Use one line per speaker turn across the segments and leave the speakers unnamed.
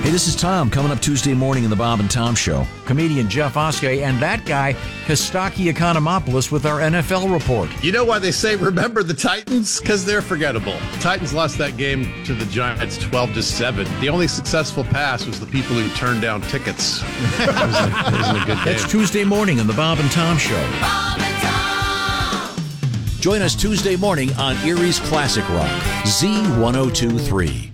Hey, this is Tom, coming up Tuesday morning in the Bob and Tom Show. Comedian Jeff Oskey and that guy, Kostaki Economopoulos, with our NFL report.
You know why they say remember the Titans? Because they're forgettable. The Titans lost that game to the Giants 12-7. The only successful pass was the people who turned down tickets. It wasn't a good game.
That's Tuesday morning in the Bob and Tom Show.
Bob and Tom.
Join us Tuesday morning on Erie's Classic Rock, Z1023.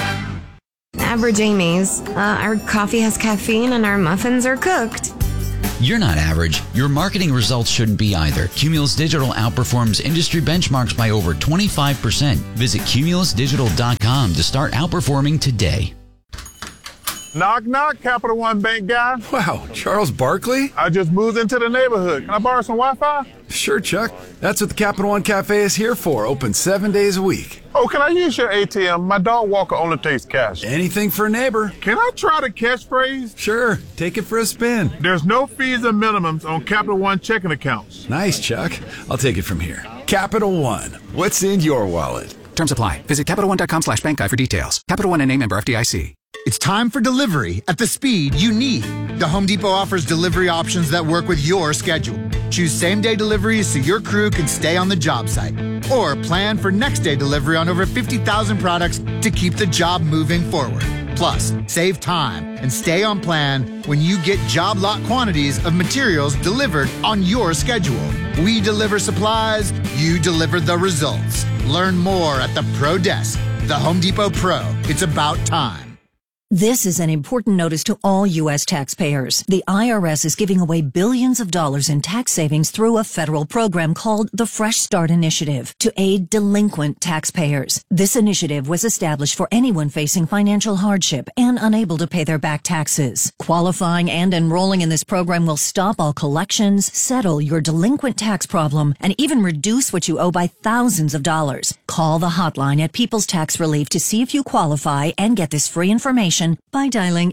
Average Amy's. Our coffee has caffeine and our muffins are cooked.
You're not average. Your marketing results shouldn't be either. Cumulus Digital outperforms industry benchmarks by over 25%. Visit cumulusdigital.com to start outperforming today.
Knock, knock, Capital One Bank guy.
Wow, Charles Barkley?
I just moved into the neighborhood. Can I borrow some Wi-Fi?
Sure, Chuck. That's what the Capital One Cafe is here for. Open 7 days a week.
Oh, can I use your ATM? My dog Walker only takes cash.
Anything for a neighbor.
Can I try the catchphrase?
Sure, take it for a spin.
There's no fees and minimums on Capital One checking accounts.
Nice, Chuck. I'll take it from here. Capital One. What's in your wallet?
Terms apply. Visit CapitalOne.com/bankguide for details. Capital One and a member FDIC.
It's time for delivery at the speed you need. The Home Depot offers delivery options that work with your schedule. Choose same-day deliveries so your crew can stay on the job site. Or plan for next-day delivery on over 50,000 products to keep the job moving forward. Plus, save time and stay on plan when you get job lot quantities of materials delivered on your schedule. We deliver supplies, you deliver the results. Learn more at the Pro Desk. The Home Depot Pro. It's about time.
This is an important notice to all U.S. taxpayers. The IRS is giving away billions of dollars in tax savings through a federal program called the Fresh Start Initiative to aid delinquent taxpayers. This initiative was established for anyone facing financial hardship and unable to pay their back taxes. Qualifying and enrolling in this program will stop all collections, settle your delinquent tax problem, and even reduce what you owe by thousands of dollars. Call the hotline at People's Tax Relief to see if you qualify and get this free information by dialing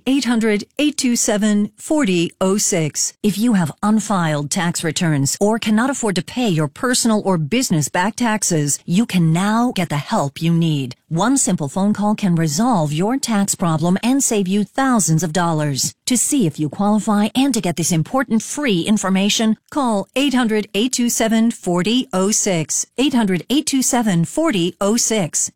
800-827-4006. If you have unfiled tax returns or cannot afford to pay your personal or business back taxes, you can now get the help you need. One simple phone call can resolve your tax problem and save you thousands of dollars. To see if you qualify and to get this important free information, call 800-827-4006. 800-827-4006.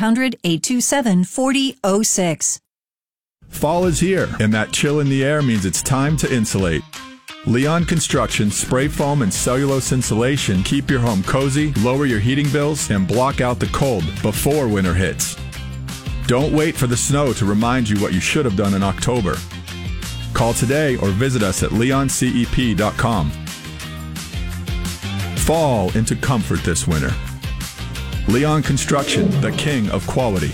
800-827-4006.
Fall is here, and that chill in the air means it's time to insulate. Leon Construction spray foam and cellulose insulation keep your home cozy, lower your heating bills, and block out the cold before winter hits. Don't wait for the snow to remind you what you should have done in October. Call today or visit us at leoncep.com. Fall into comfort this winter. Leon Construction, the king of quality.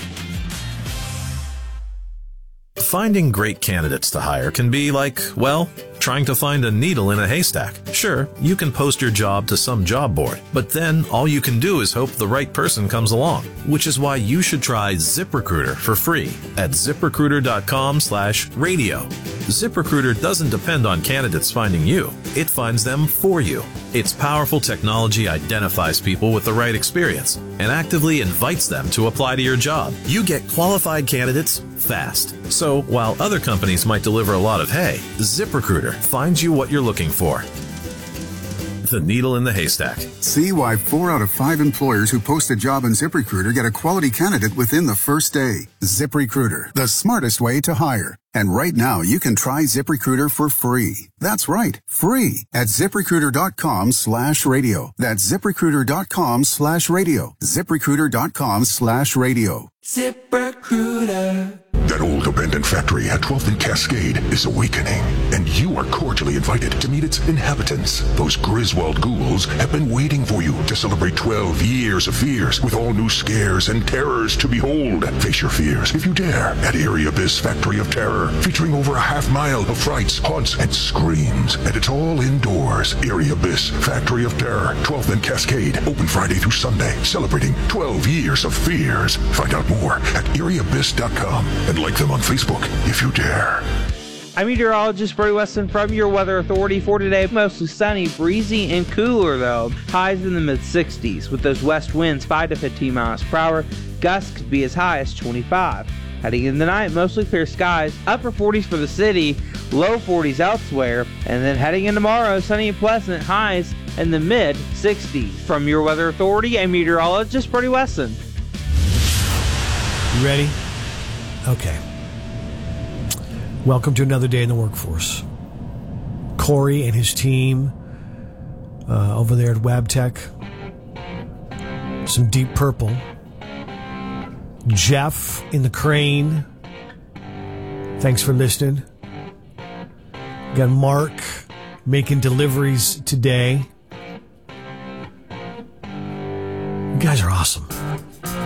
Finding great candidates to hire can be like, well, trying to find a needle in a haystack. Sure, you can post your job to some job board, but then all you can do is hope the right person comes along, which is why you should try ZipRecruiter for free at ZipRecruiter.com/radio. ZipRecruiter doesn't depend on candidates finding you. It finds them for you. Its powerful technology identifies people with the right experience and actively invites them to apply to your job. You get qualified candidates fast. So while other companies might deliver a lot of hay, ZipRecruiter finds you what you're looking for. The needle in the haystack.
See why 4 out of 5 employers who post a job on ZipRecruiter get a quality candidate within the first day. ZipRecruiter, the smartest way to hire. And right now, you can try ZipRecruiter for free. That's right, free at ZipRecruiter.com/radio. That's ZipRecruiter.com/radio. ZipRecruiter.com/radio.
ZipRecruiter. That old abandoned factory at 12th and Cascade is awakening, and you are cordially invited to meet its inhabitants. Those Griswold ghouls have been waiting for you to celebrate 12 years of fears with all new scares and terrors to behold. Face your fears, if you dare, at Eerie Abyss Factory of Terror, featuring over a half-mile of frights, haunts, and screams. And it's all indoors. Eerie Abyss Factory of Terror, 12th and Cascade, open Friday through Sunday, celebrating 12 years of fears. Find out more at EerieAbyss.com and like them on Facebook if you dare.
I'm meteorologist Brody Weston from your Weather Authority for today. Mostly sunny, breezy, and cooler though. Highs in the mid-60s with those west winds 5 to 15 miles per hour. Gusts could be as high as 25. Heading in the night, mostly clear skies, upper 40s for the city, low 40s elsewhere. And then heading in tomorrow, sunny and pleasant, highs in the mid 60s. From your Weather Authority, I'm meteorologist Brody Wesson.
You ready? Okay. Welcome to another day in the workforce. Corey and his team over there at WabTech. Some Deep Purple. Jeff in the crane. Thanks for listening. Got Mark making deliveries today. You guys are awesome.